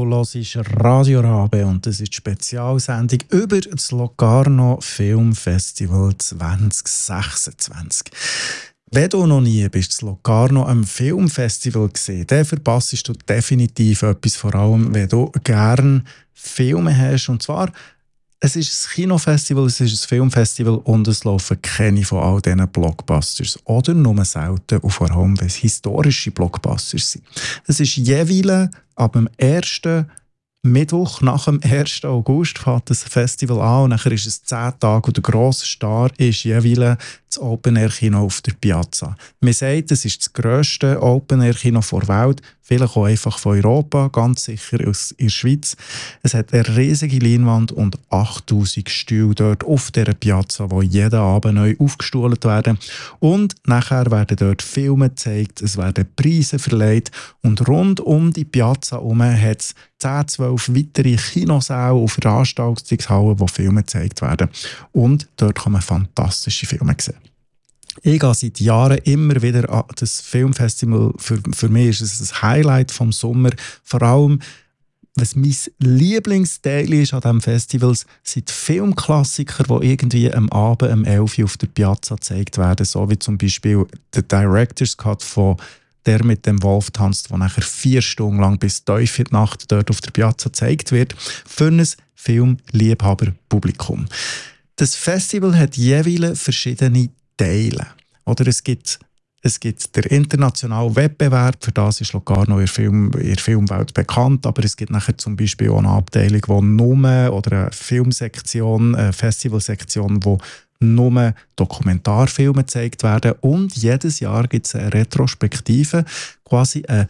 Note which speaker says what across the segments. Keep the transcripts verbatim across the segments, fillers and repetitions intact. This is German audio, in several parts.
Speaker 1: hörst Radio Rabe und das ist die Spezialsendung über das Locarno Filmfestival zwanzig sechsundzwanzig. Wenn du noch nie bist, das Locarno am Filmfestival gesehen, dann verpasst du definitiv etwas, vor allem wenn du gerne Filme hast. Und zwar, es ist ein Kinofestival, es ist ein Filmfestival und es laufen keine von all diesen Blockbusters. Oder nur selten und vor allem, wenn es historische Blockbusters sind. Es ist jeweils ab dem ersten Mittwoch nach dem ersten August fängt das Festival an und nachher ist es zehn Tage und der grosse Star ist jeweils das Open-Air-Kino auf der Piazza. Man sagt, es ist das grösste Open-Air-Kino der Welt, vielleicht auch einfach von Europa, ganz sicher aus in der Schweiz. Es hat eine riesige Leinwand und achttausend Stühle dort auf dieser Piazza, wo jeden Abend neu aufgestuhlt werden. Und nachher werden dort Filme gezeigt, es werden Preise verleiht und rund um die Piazza herum hat es zehn, zwölf weitere Kinosäle und Veranstaltungshallen, wo Filme gezeigt werden. Und dort kann man fantastische Filme sehen. Ich gehe seit Jahren immer wieder an das Filmfestival. Für, für mich ist es ein Highlight vom Sommer. Vor allem, was mein Lieblingsteil ist an diesem Festival, sind die Filmklassiker, die irgendwie am Abend um elf Uhr auf der Piazza gezeigt werden. So wie zum Beispiel der Director's Cut von «Der mit dem Wolf tanzt», der nachher vier Stunden lang bis tief in die Nacht dort auf der Piazza gezeigt wird, für ein Filmliebhaberpublikum. Das Festival hat jeweils verschiedene Teile. Oder es gibt, es gibt den internationalen Wettbewerb, für das ist Locarno in der, Film, in der Filmwelt bekannt, aber es gibt nachher zum Beispiel auch eine Abteilung, wo nur, oder eine Filmsektion, eine Festivalsektion, wo nur Dokumentarfilme gezeigt werden und jedes Jahr gibt es eine Retrospektive, quasi eine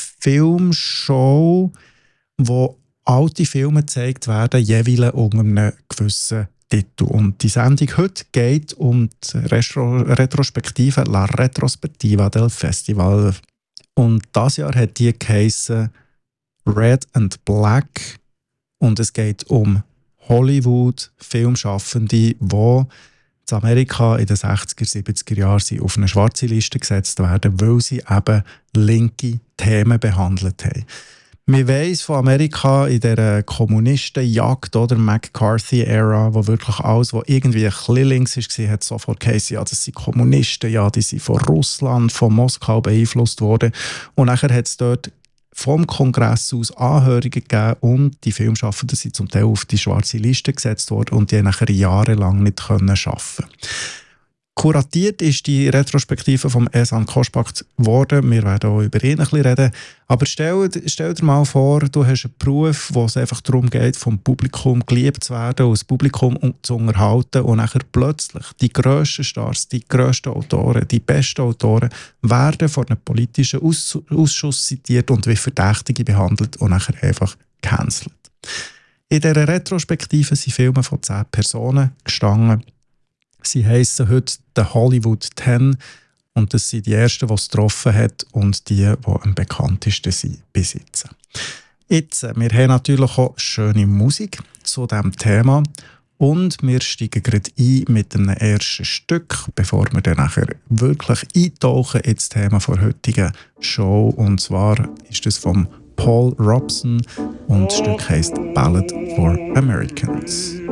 Speaker 1: Filmshow, wo alte Filme gezeigt werden, jeweils unter einem gewissen Titel. Und die Sendung heute geht um die Retro Retrospektive La Retrospectiva del Festival. Und dieses Jahr hat die geheissen Red and Black und es geht um Hollywood-Filmschaffende, die in Amerika in den sechziger, siebziger Jahren auf eine schwarze Liste gesetzt werden, weil sie eben linke Themen behandelt haben. Man weiss von Amerika in dieser Kommunistenjagd oder McCarthy-Ära, wo wirklich alles, was irgendwie ein bisschen links war, hat sofort geheißen, ja, das sind Kommunisten, ja, die sind von Russland, von Moskau beeinflusst worden. Und nachher hat es dort vom Kongress aus Anhörungen gegeben und die Filmschaffenden sind zum Teil auf die schwarze Liste gesetzt worden und die haben nachher jahrelang nicht arbeiten können. Kuratiert ist die Retrospektive vom Ehsan Koschbak geworden. Wir werden auch über ihn ein bisschen reden. Aber stell, stell dir mal vor, du hast einen Beruf, wo es einfach darum geht, vom Publikum geliebt zu werden und das Publikum zu unterhalten und nachher plötzlich die grössten Stars, die grössten Autoren, die besten Autoren werden von einem politischen Auss- Ausschuss zitiert und wie Verdächtige behandelt und nachher einfach gecancelt. In dieser Retrospektive sind Filme von zehn Personen gestanden. Sie heissen heute «The Hollywood Ten» und das sind die ersten, die es getroffen hat und die, die am bekanntesten sind bis jetzt. Jetzt, wir haben natürlich auch schöne Musik zu diesem Thema und wir steigen gerade ein mit einem ersten Stück, bevor wir dann nachher wirklich eintauchen ins Thema der heutigen Show. Und zwar ist es von Paul Robeson und das Stück heisst «Ballad for Americans».